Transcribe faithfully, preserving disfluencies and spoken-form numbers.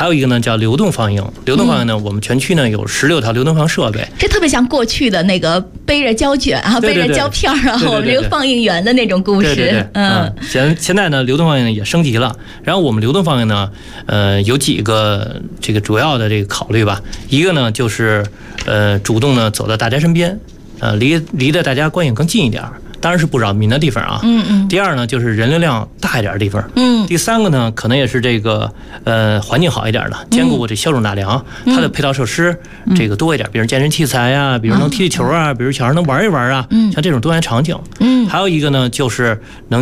还有一个呢叫流动放映，流动放映呢，我们全区呢有十六条流动放设备， 这特别像过去的那个背着胶卷啊，背着胶片啊，我们这个放映员的那种故事。 对对对，嗯，现现在呢，流动放映也升级了。然后我们流动放映呢，呃，有几个这个主要的这个考虑吧。一个呢就是呃，主动呢走到大家身边，呃，离离着大家观影更近一点。当然是不扰民的地方啊。 嗯嗯。 第二呢，就是人流量大一点的地方。 嗯。 第三个呢，可能也是这个呃环境好一点的，兼顾这消肿纳凉，它的配套设施这个多一点，比如健身器材呀，比如能踢踢球啊，比如小孩能玩一玩啊，像这种多元场景。嗯。还有一个呢，就是能